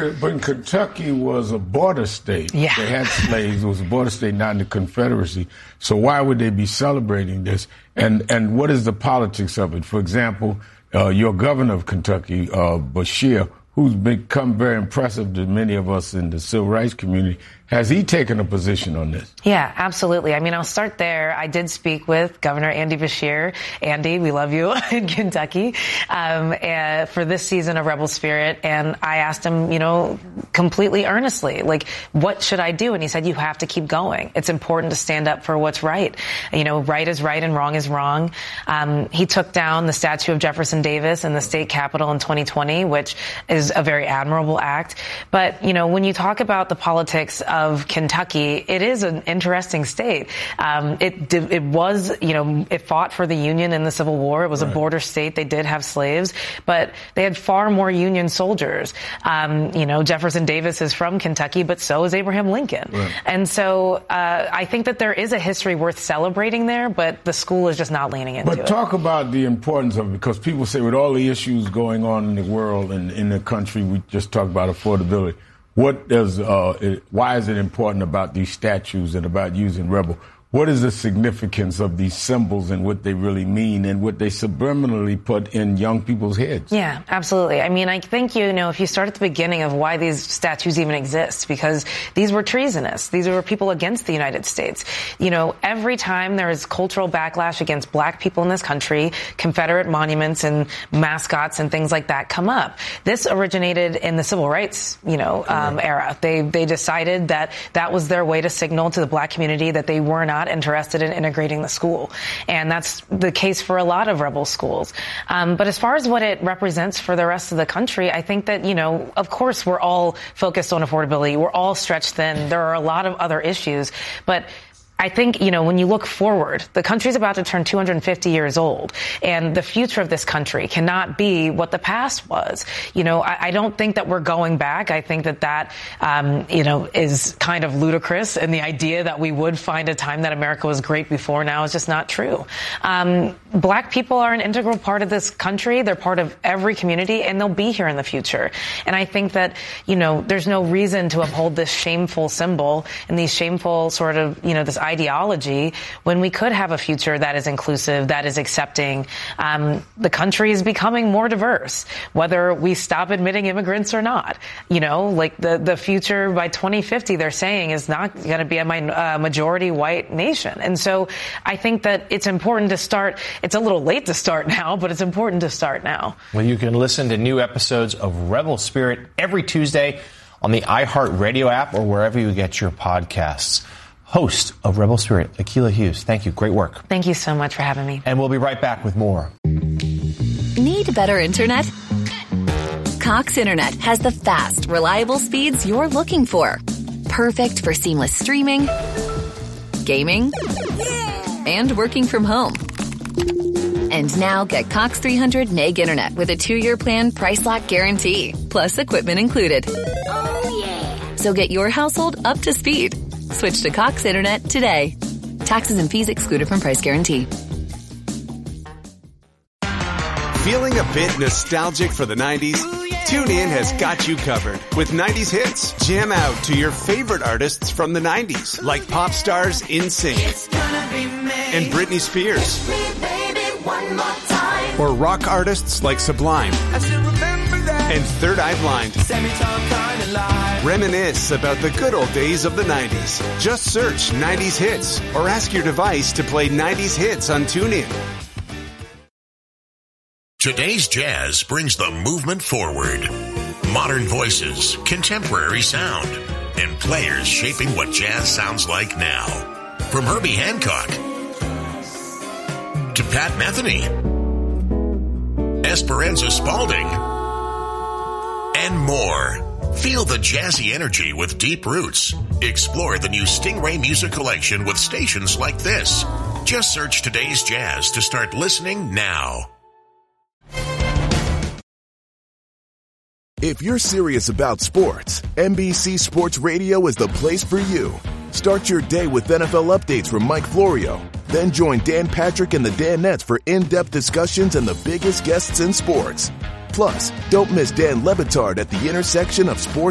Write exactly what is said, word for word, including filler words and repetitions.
when Kentucky was a border state, yeah. they had slaves. It was a border state, not in the Confederacy. So why would they be celebrating this? And and what is the politics of it? For example, uh, your governor of Kentucky, uh, Beshear, who's become very impressive to many of us in the civil rights community, has he taken a position on this? Yeah, absolutely. I mean, I'll start there. I did speak with Governor Andy Beshear. Andy, we love you in Kentucky, um, uh, for this season of Rebel Spirit. And I asked him, you know, completely earnestly, like, what should I do? And he said, you have to keep going. It's important to stand up for what's right. You know, right is right and wrong is wrong. Um, he took down the statue of Jefferson Davis in the state capitol in twenty twenty, which is a very admirable act. But, you know, when you talk about the politics of of Kentucky, it is an interesting state. Um, it it was, you know, it fought for the Union in the Civil War. It was right. a border state. They did have slaves, but they had far more Union soldiers. Um, you know, Jefferson Davis is from Kentucky, but so is Abraham Lincoln. Right. And so uh, I think that there is a history worth celebrating there, but the school is just not leaning into it. But talk about the importance of it, because people say with all the issues going on in the world and in the country, we just talked about affordability. What does, uh, it, why is it important about these statues and about using Rebel? What is the significance of these symbols and what they really mean and what they subliminally put in young people's heads? Yeah, absolutely. I mean, I think, you know, if you start at the beginning of why these statues even exist, because these were treasonous. These were people against the United States. You know, every time there is cultural backlash against black people in this country, Confederate monuments and mascots and things like that come up. This originated in the civil rights, you know, um, right. era. They, they decided that that was their way to signal to the black community that they were not interested in integrating the school. And that's the case for a lot of Rebel schools. Um, but as far as what it represents for the rest of the country, I think that, you know, of course, we're all focused on affordability. We're all stretched thin. There are a lot of other issues. But I think, you know, when you look forward, the country's about to turn two hundred fifty years old, and the future of this country cannot be what the past was. You know, I, I don't think that we're going back. I think that that, um, you know, is kind of ludicrous, and the idea that we would find a time that America was great before now is just not true. Um, black people are an integral part of this country. They're part of every community, and they'll be here in the future. And I think that, you know, there's no reason to uphold this shameful symbol and these shameful sort of, you know, this ideology when we could have a future that is inclusive, that is accepting. Um, the country is becoming more diverse, whether we stop admitting immigrants or not. You know, like the, the future by twenty fifty, they're saying, is not going to be a min- uh, majority white nation. And so I think that it's important to start. It's a little late to start now, but it's important to start now. Well, you can listen to new episodes of Rebel Spirit every Tuesday on the iHeartRadio app or wherever you get your podcasts. Host of Rebel Spirit, Akilah Hughes. Thank you. Great work. Thank you so much for having me. And we'll be right back with more. Need better internet? Cox Internet has the fast, reliable speeds you're looking for. Perfect for seamless streaming, gaming, and working from home. And now get Cox three hundred meg internet with a two-year plan price lock guarantee, plus equipment included. Oh, yeah. So get your household up to speed. Switch to Cox Internet today. Taxes and fees excluded from price guarantee. Feeling a bit nostalgic for the nineties? Ooh, yeah. TuneIn has got you covered with nineties hits. Jam out to your favorite artists from the nineties, like pop stars NSYNC and Britney Spears. Baby, one more time. Or rock artists like Sublime and Third Eye Blind. Reminisce about the good old days of the nineties. Just search nineties hits or ask your device to play nineties hits on TuneIn. Today's Jazz brings the movement forward. Modern voices, contemporary sound, and players shaping what jazz sounds like now. From Herbie Hancock to Pat Metheny, Esperanza Spalding, and more. Feel the jazzy energy with deep roots. Explore the new Stingray Music Collection with stations like this. Just search Today's Jazz to start listening now. If you're serious about sports, N B C Sports Radio is the place for you. Start your day with N F L updates from Mike Florio. Then join Dan Patrick and the Danettes for in-depth discussions and the biggest guests in sports. Plus, don't miss Dan Le Batard at the intersection of sports